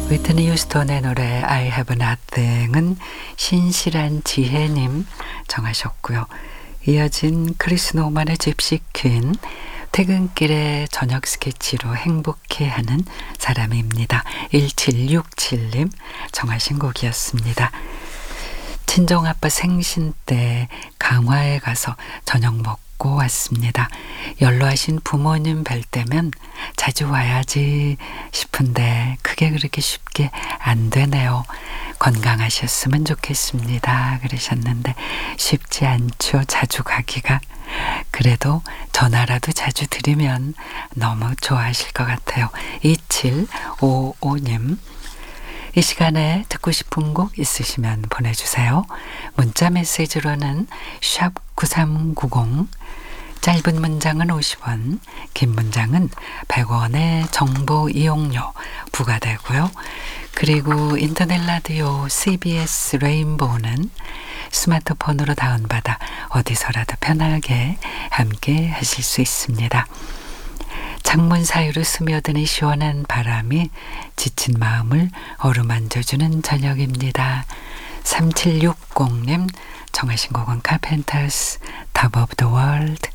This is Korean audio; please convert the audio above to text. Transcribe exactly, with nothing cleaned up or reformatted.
위트니 휴스턴의 노래 I have nothing은 신실한 지혜님 정하셨고요. 이어진 크리스 노만의 집시 퀸, 퇴근길에 저녁 스케치로 행복해하는 사람입니다. 일칠육칠님 정하신 곡이었습니다. 친정아빠 생신 때 강화에 가서 저녁 먹고 왔습니다. 연로하신 부모님 뵐 때면 자주 와야지 싶은데 그게 그렇게 쉽게 안 되네요. 건강하셨으면 좋겠습니다. 그러셨는데 쉽지 않죠. 자주 가기가. 그래도 전화라도 자주 드리면 너무 좋아하실 것 같아요. 이칠오오님 이 시간에 듣고 싶은 곡 있으시면 보내주세요. 문자 메시지로는 샵 구삼구공, 짧은 문장은 오십 원, 긴 문장은 백 원의 정보 이용료 부과되고요. 그리고 인터넷 라디오 씨비에스 레인보우는 스마트폰으로 다운받아 어디서라도 편하게 함께 하실 수 있습니다. 창문 사이로 스며드는 시원한 바람이 지친 마음을 어루만져주는 저녁입니다. 삼칠육공님 정하신 곡은 카펜터스 Top of the World.